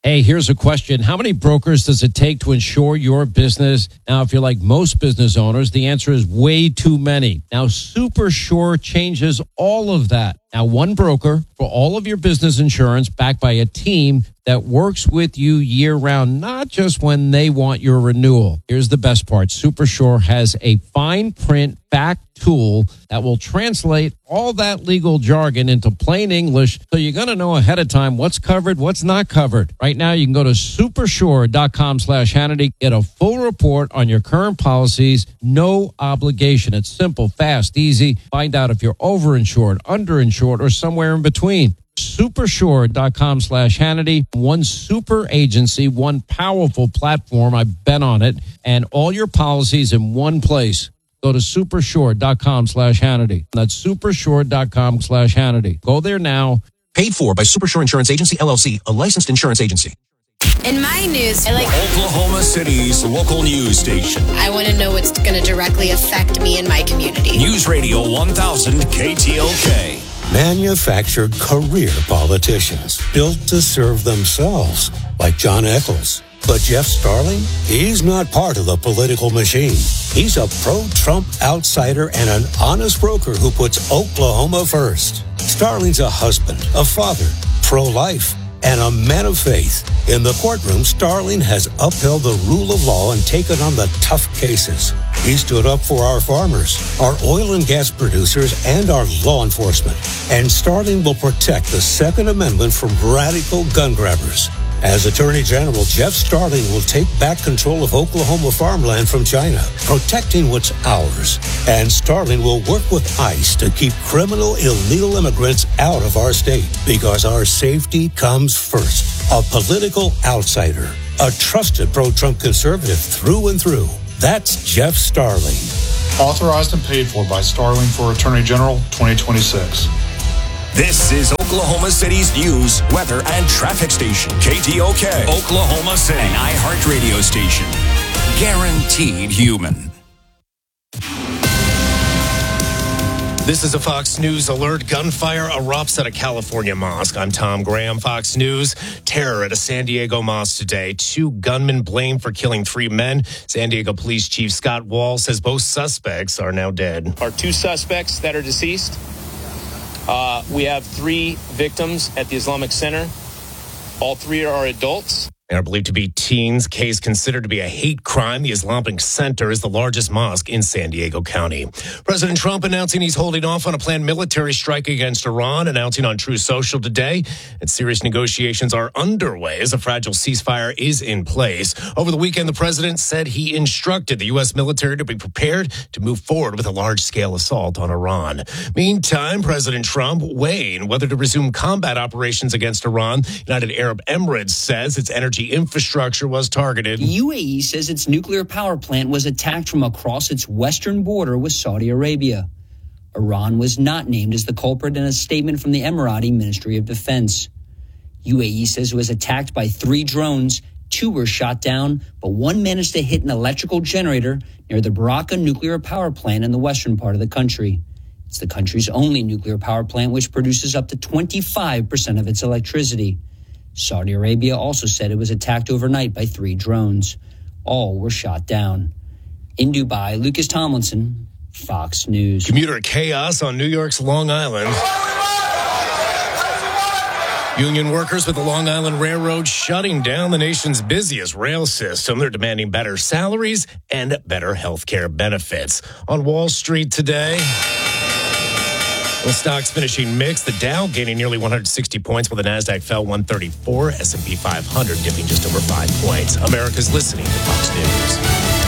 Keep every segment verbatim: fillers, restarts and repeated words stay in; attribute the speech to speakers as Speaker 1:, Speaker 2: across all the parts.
Speaker 1: Hey, here's a question. How many brokers does it take to insure your business? Now, if you're like most business owners, the answer is way too many. Now, SuperSure changes all of that. Now, one broker for all of your business insurance backed by a team that works with you year-round, not just when they want your renewal. Here's the best part. SuperSure has a fine print fact tool that will translate all that legal jargon into plain English, so you're going to know ahead of time what's covered, what's not covered. Right now, you can go to supersure.com slash Hannity, get a full report on your current policies, no obligation. It's simple, fast, easy. Find out if you're overinsured, underinsured, or somewhere in between. Supersure.com slash Hannity. One super agency, one powerful platform. I've been on it. And all your policies in one place. Go to supersure.com slash Hannity. That's supersure.com slash Hannity. Go there now.
Speaker 2: Paid for by Supersure Insurance Agency, L L C, a licensed insurance agency.
Speaker 3: In my news, I like
Speaker 4: Oklahoma City's local news station.
Speaker 3: I want to know what's going to directly affect me and my community.
Speaker 4: News Radio one thousand K T L K.
Speaker 5: Manufactured career politicians built to serve themselves, like John Eccles. But Jeff Starling, he's not part of the political machine. He's a pro-Trump outsider and an honest broker who puts Oklahoma first. Starling's a husband, a father, pro-life, and a man of faith. In the courtroom, Starling has upheld the rule of law and taken on the tough cases. He stood up for our farmers, our oil and gas producers, and our law enforcement. And Starling will protect the Second Amendment from radical gun grabbers. As Attorney General, Jeff Starling will take back control of Oklahoma farmland from China, protecting what's ours. And Starling will work with ICE to keep criminal illegal immigrants out of our state, because our safety comes first. A political outsider, a trusted pro-Trump conservative through and through. That's Jeff Starling.
Speaker 6: Authorized and paid for by Starling for Attorney General twenty twenty-six.
Speaker 4: This is Oklahoma City's news, weather, and traffic station. K T O K, Oklahoma City, an iHeartRadio station. Guaranteed human.
Speaker 7: This is a Fox News alert. Gunfire erupts at a California mosque. I'm Tom Graham, Fox News. Terror at a San Diego mosque today. Two gunmen blamed for killing three men. San Diego Police Chief Scott Wall says both suspects are now dead.
Speaker 8: Our two suspects that are deceased. Uh, we have three victims at the Islamic Center. All three are adults.
Speaker 7: They are believed to be teens. Case considered to be a hate crime. The Islamic Center is the largest mosque in San Diego County. President Trump announcing he's holding off on a planned military strike against Iran, announcing on Truth Social today that serious negotiations are underway as a fragile ceasefire is in place. Over the weekend, the president said he instructed the U S military to be prepared to move forward with a large-scale assault on Iran. Meantime, President Trump weighing whether to resume combat operations against Iran. United Arab Emirates says its energy infrastructure was targeted.
Speaker 9: The U A E says its nuclear power plant was attacked from across its western border with Saudi Arabia. Iran was not named as the culprit in a statement from the Emirati Ministry of Defense. U A E says it was attacked by three drones. Two were shot down, but one managed to hit an electrical generator near the Baraka nuclear power plant in the western part of the country. It's the country's only nuclear power plant, which produces up to twenty-five percent of its electricity. Saudi Arabia also said it was attacked overnight by three drones. All were shot down. In Dubai, Lucas Tomlinson, Fox News.
Speaker 7: Commuter chaos on New York's Long Island. Union workers with the Long Island Railroad shutting down the nation's busiest rail system. They're demanding better salaries and better health care benefits. On Wall Street today, the stocks finishing mixed. The Dow gaining nearly one hundred sixty points, while the NASDAQ fell one thirty-four. S and P five hundred dipping just over five points. America's listening to Fox News.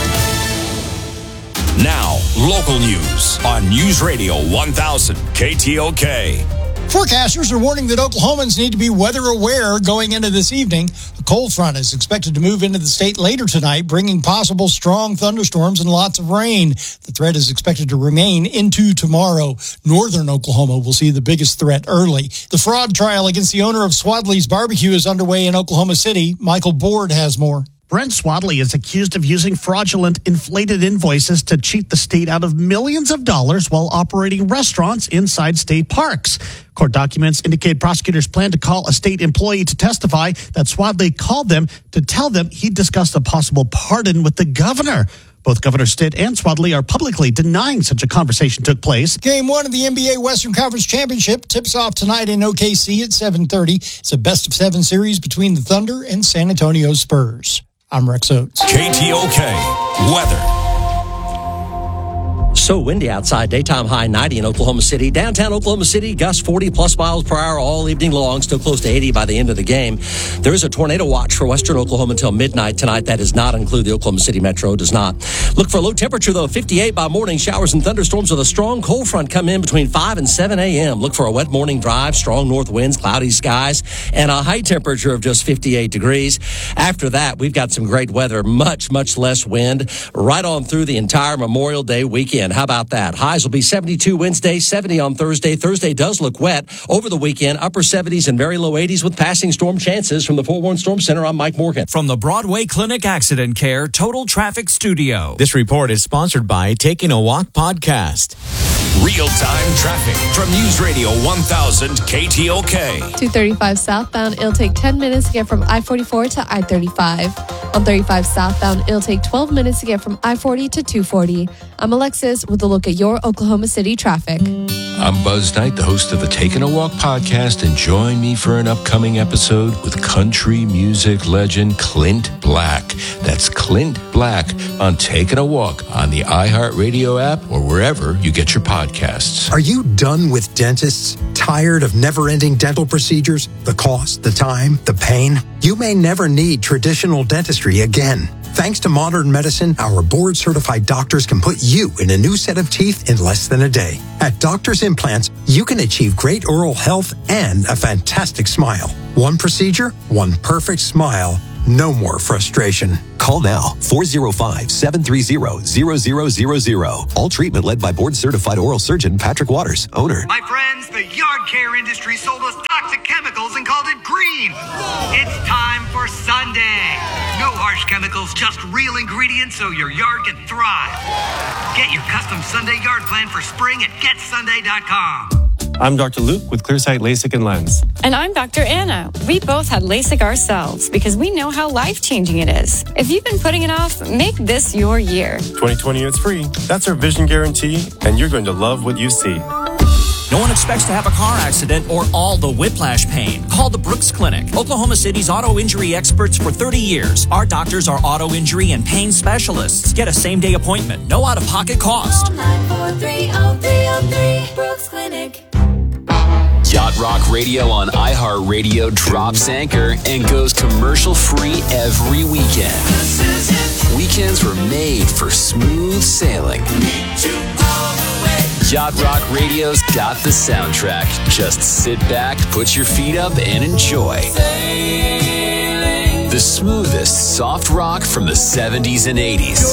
Speaker 4: Now, local news on News Radio one thousand K T O K.
Speaker 10: Forecasters are warning that Oklahomans need to be weather aware going into this evening. A cold front is expected to move into the state later tonight, bringing possible strong thunderstorms and lots of rain. The threat is expected to remain into tomorrow. Northern Oklahoma will see the biggest threat early. The fraud trial against the owner of Swadley's Barbecue is underway in Oklahoma City. Michael Board has more.
Speaker 11: Brent Swadley is accused of using fraudulent, inflated invoices to cheat the state out of millions of dollars while operating restaurants inside state parks. Court documents indicate prosecutors plan to call a state employee to testify that Swadley called them to tell them he discussed a possible pardon with the governor. Both Governor Stitt and Swadley are publicly denying such a conversation took place.
Speaker 10: Game one of the N B A Western Conference Championship tips off tonight in O K C at seven thirty. It's a best-of-seven series between the Thunder and San Antonio Spurs. I'm Rex Oates.
Speaker 4: K T O K weather.
Speaker 12: So windy outside. Daytime high ninety in Oklahoma City. Downtown Oklahoma City, gusts forty plus miles per hour all evening long. Still close to eighty by the end of the game. There is a tornado watch for western Oklahoma until midnight tonight. That does not include the Oklahoma City Metro. Does not. Look for a low temperature, though, fifty-eight by morning. Showers and thunderstorms with a strong cold front come in between five and seven a.m. Look for a wet morning drive, strong north winds, cloudy skies, and a high temperature of just fifty-eight degrees. After that, we've got some great weather. Much, much less wind right on through the entire Memorial Day weekend. How about that? Highs will be seventy-two Wednesday, seventy on Thursday. Thursday does look wet over the weekend. Upper seventies and very low eighties with passing storm chances. From the Fort Warren Storm Center, I'm Mike Morgan.
Speaker 13: From the Broadway Clinic Accident Care Total Traffic Studio.
Speaker 14: This report is sponsored by Taking a Walk Podcast.
Speaker 4: Real-time traffic from News Radio one thousand K T O K.
Speaker 15: two thirty-five southbound, it'll take ten minutes to get from I forty-four to I thirty-five. On thirty-five southbound, it'll take twelve minutes to get from I forty to two forty. I'm Alexis with a look at your Oklahoma City traffic.
Speaker 16: I'm Buzz Knight, the host of the Taking a Walk podcast, and join me for an upcoming episode with country music legend Clint Black. That's Clint Black on Taking a Walk on the iHeartRadio app or wherever you get your podcasts.
Speaker 17: Are you done with dentists? Tired of never-ending dental procedures? The cost, the time, the pain? You may never need traditional dentistry again. Thanks to modern medicine, our board-certified doctors can put you in a new set of teeth in less than a day. At Doctors Implants, you can achieve great oral health and a fantastic smile. One procedure, one perfect smile. No more frustration.
Speaker 18: Call now, four oh five, seven three zero, zero zero zero zero. All treatment led by board-certified oral surgeon Patrick Waters, owner.
Speaker 19: My friends, the yard care industry sold us toxic chemicals and called it green. It's time for Sunday. No harsh chemicals, just real ingredients so your yard can thrive. Get your custom Sunday yard plan for spring at get sunday dot com.
Speaker 20: I'm Doctor Luke with Clearsight LASIK and Lens.
Speaker 21: And I'm Doctor Anna. We both had LASIK ourselves because we know how life-changing it is. If you've been putting it off, make this your year.
Speaker 20: twenty twenty is free. That's our vision guarantee, and you're going to love what you see.
Speaker 13: No one expects to have a car accident or all the whiplash pain. Call the Brooks Clinic, Oklahoma City's auto injury experts for thirty years. Our doctors are auto injury and pain specialists. Get a same-day appointment. No out-of-pocket cost.
Speaker 22: Call nine four three, oh three oh three, Brooks Clinic.
Speaker 23: Yacht Rock Radio on iHeartRadio drops anchor and goes commercial-free every weekend. Weekends were made for smooth sailing. Yacht Rock Radio's got the soundtrack. Just sit back, put your feet up, and enjoy. The smoothest soft rock from the seventies and eighties.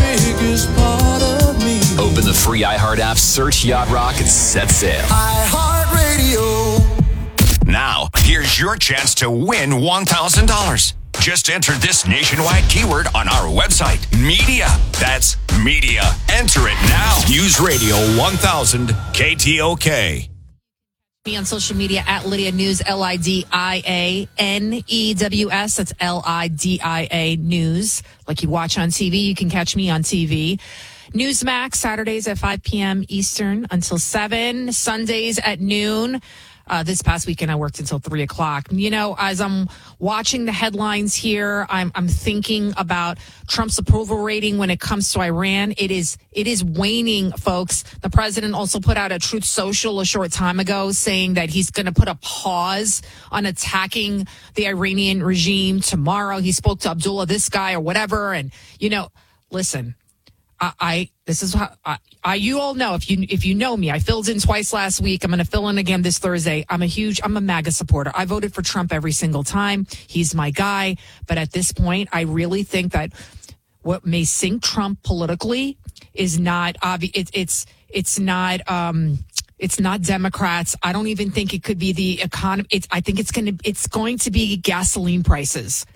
Speaker 23: Open the free iHeart app, search Yacht Rock, and set sail.
Speaker 4: iHeartRadio. Now, here's your chance to win one thousand dollars. Just enter this nationwide keyword on our website, media. That's media. Enter it now. News Radio one thousand K T O K.
Speaker 24: Me on social media at Lydia News, L I D I A N E W S. That's L I D I A News. Like you watch on T V, you can catch me on T V. Newsmax, Saturdays at five p.m. Eastern until seven. Sundays at noon. Uh, this past weekend, I worked until three o'clock. You know, as I'm watching the headlines here, I'm, I'm thinking about Trump's approval rating when it comes to Iran. It is, it is waning, folks. The president also put out a Truth Social a short time ago saying that he's going to put a pause on attacking the Iranian regime tomorrow. He spoke to Abdullah, this guy or whatever. And, you know, listen, I, I this is how I, I, you all know, if you, if you know me, I filled in twice last week. I'm going to fill in again this Thursday. I'm a huge, I'm a MAGA supporter. I voted for Trump every single time. He's my guy. But at this point, I really think that what may sink Trump politically is not obvious. It, it's, it's not, um, it's not Democrats. I don't even think it could be the economy. It's, I think it's going to, it's going to be gasoline prices.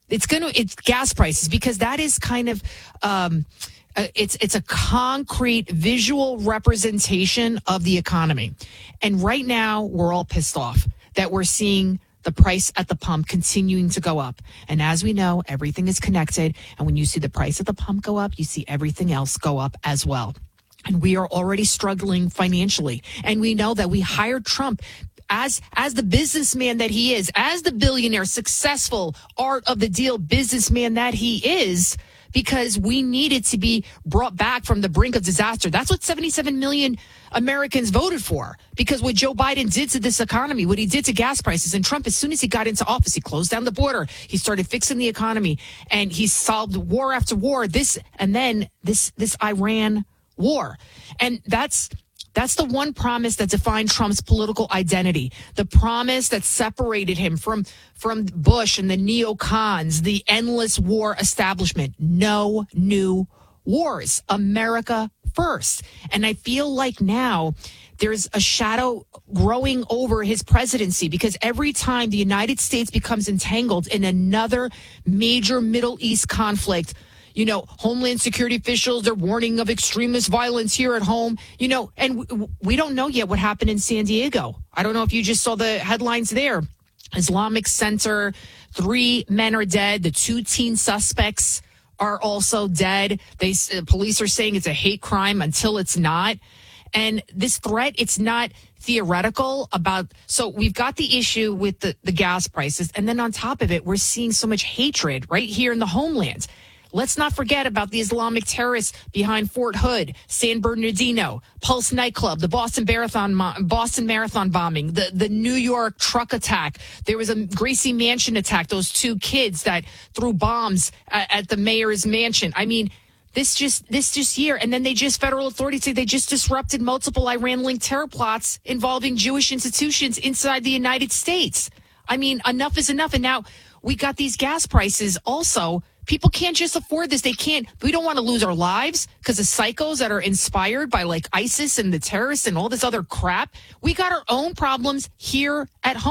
Speaker 24: It's going to, it's gas prices, because that is kind of, um, uh, it's, it's a concrete visual representation of the economy. And right now we're all pissed off that we're seeing the price at the pump continuing to go up. And as we know, everything is connected. And when you see the price at the pump go up, you see everything else go up as well. And we are already struggling financially. And we know that we hired Trump as as the businessman that he is, as the billionaire, successful, art of the deal businessman that he is, because we needed to be brought back from the brink of disaster. That's what seventy-seven million Americans voted for, because what Joe Biden did to this economy, what he did to gas prices, and Trump, as soon as he got into office, he closed down the border. He started fixing the economy, and he solved war after war. This and then this this Iran war. And that's That's the one promise that defined Trump's political identity. The promise that separated him from, from Bush and the neocons, the endless war establishment. No new wars. America first. And I feel like now there's a shadow growing over his presidency, because every time the United States becomes entangled in another major Middle East conflict, you know, Homeland Security officials, they're warning of extremist violence here at home, you know, and w- we don't know yet what happened in San Diego. I don't know if you just saw the headlines there. Islamic Center, three men are dead. The two teen suspects are also dead. They uh, police are saying it's a hate crime until it's not. And this threat, it's not theoretical about, so we've got the issue with the, the gas prices. And then on top of it, we're seeing so much hatred right here in the homeland. Let's not forget about the Islamic terrorists behind Fort Hood, San Bernardino, Pulse nightclub, the Boston Marathon, Boston Marathon bombing, the, the New York truck attack. There was a Gracie Mansion attack, those two kids that threw bombs at, at the mayor's mansion. I mean, this just this just year. And then they just, federal authorities say they just disrupted multiple Iran-linked terror plots involving Jewish institutions inside the United States. I mean, enough is enough. And now we got these gas prices also. People can't just afford this. They can't. We don't want to lose our lives because of psychos that are inspired by like ISIS and the terrorists and all this other crap. We got our own problems here at home.